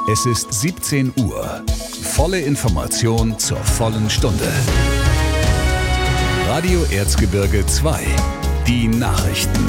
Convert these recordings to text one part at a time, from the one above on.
Es ist 17 Uhr. Volle Information zur vollen Stunde. Radio Erzgebirge 2. Die Nachrichten.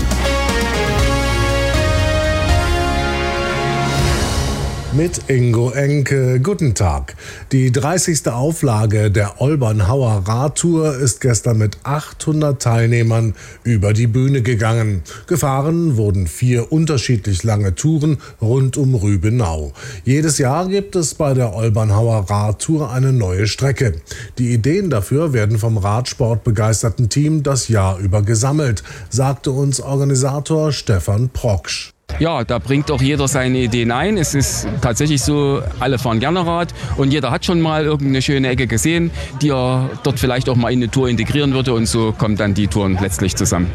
Mit Ingo Enke. Guten Tag. Die 30. Auflage der Olbernhauer Radtour ist gestern mit 800 Teilnehmern über die Bühne gegangen. Gefahren wurden 4 unterschiedlich lange Touren rund um Rübenau. Jedes Jahr gibt es bei der Olbernhauer Radtour eine neue Strecke. Die Ideen dafür werden vom radsportbegeisterten Team das Jahr über gesammelt, sagte uns Organisator Stefan Proksch. Ja, da bringt auch jeder seine Ideen ein. Es ist tatsächlich so, alle fahren gerne Rad und jeder hat schon mal irgendeine schöne Ecke gesehen, die er dort vielleicht auch mal in eine Tour integrieren würde, und so kommen dann die Touren letztlich zusammen.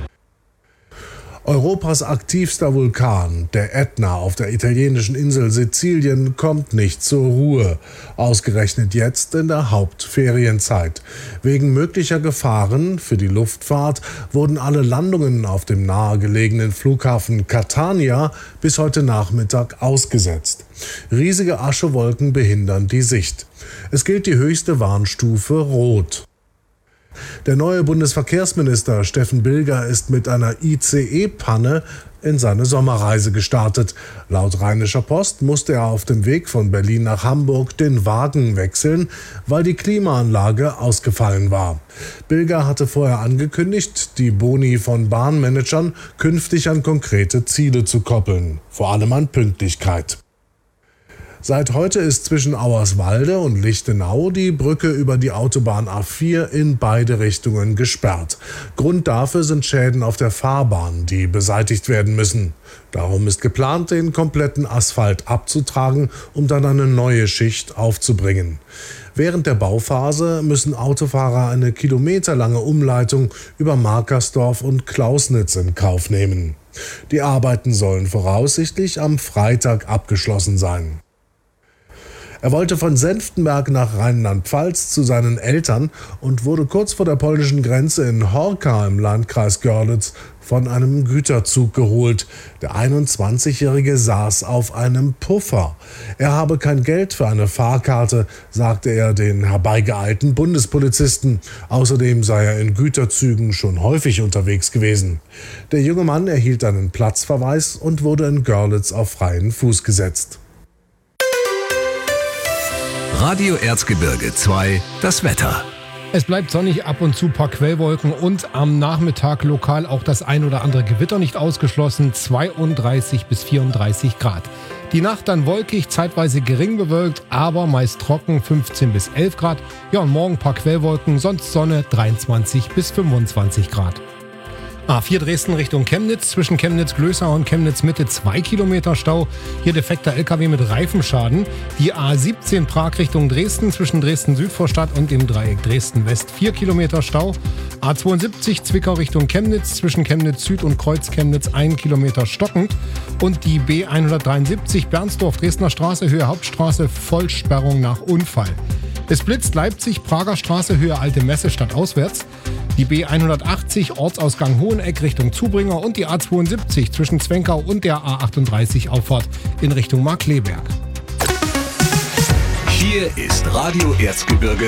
Europas aktivster Vulkan, der Ätna auf der italienischen Insel Sizilien, kommt nicht zur Ruhe. Ausgerechnet jetzt in der Hauptferienzeit. Wegen möglicher Gefahren für die Luftfahrt wurden alle Landungen auf dem nahegelegenen Flughafen Catania bis heute Nachmittag ausgesetzt. Riesige Aschewolken behindern die Sicht. Es gilt die höchste Warnstufe Rot. Der neue Bundesverkehrsminister Steffen Bilger ist mit einer ICE-Panne in seine Sommerreise gestartet. Laut Rheinischer Post musste er auf dem Weg von Berlin nach Hamburg den Wagen wechseln, weil die Klimaanlage ausgefallen war. Bilger hatte vorher angekündigt, die Boni von Bahnmanagern künftig an konkrete Ziele zu koppeln, vor allem an Pünktlichkeit. Seit heute ist zwischen Auerswalde und Lichtenau die Brücke über die Autobahn A4 in beide Richtungen gesperrt. Grund dafür sind Schäden auf der Fahrbahn, die beseitigt werden müssen. Darum ist geplant, den kompletten Asphalt abzutragen, um dann eine neue Schicht aufzubringen. Während der Bauphase müssen Autofahrer eine kilometerlange Umleitung über Markersdorf und Klausnitz in Kauf nehmen. Die Arbeiten sollen voraussichtlich am Freitag abgeschlossen sein. Er wollte von Senftenberg nach Rheinland-Pfalz zu seinen Eltern und wurde kurz vor der polnischen Grenze in Horka im Landkreis Görlitz von einem Güterzug geholt. Der 21-Jährige saß auf einem Puffer. Er habe kein Geld für eine Fahrkarte, sagte er den herbeigeeilten Bundespolizisten. Außerdem sei er in Güterzügen schon häufig unterwegs gewesen. Der junge Mann erhielt einen Platzverweis und wurde in Görlitz auf freien Fuß gesetzt. Radio Erzgebirge 2, das Wetter. Es bleibt sonnig, ab und zu ein paar Quellwolken und am Nachmittag lokal auch das ein oder andere Gewitter nicht ausgeschlossen, 32 bis 34 Grad. Die Nacht dann wolkig, zeitweise gering bewölkt, aber meist trocken, 15 bis 11 Grad. Ja, und morgen ein paar Quellwolken, sonst Sonne, 23 bis 25 Grad. A4 Dresden Richtung Chemnitz, zwischen Chemnitz-Glösau und Chemnitz-Mitte 2 Kilometer Stau. Hier defekter LKW mit Reifenschaden. Die A17 Prag Richtung Dresden, zwischen Dresden-Südvorstadt und dem Dreieck Dresden-West 4 Kilometer Stau. A72 Zwickau Richtung Chemnitz, zwischen Chemnitz-Süd und Kreuz-Chemnitz 1 Kilometer stockend. Und die B173 Bernsdorf Dresdner Straße, Höhe Hauptstraße, Vollsperrung nach Unfall. Es blitzt Leipzig, Prager Straße, Höhe Alte Messe stadtauswärts. Die B180 Ortsausgang Hoheneck Richtung Zubringer und die A72 zwischen Zwenkau und der A38 Auffahrt in Richtung Markkleeberg. Hier ist Radio Erzgebirge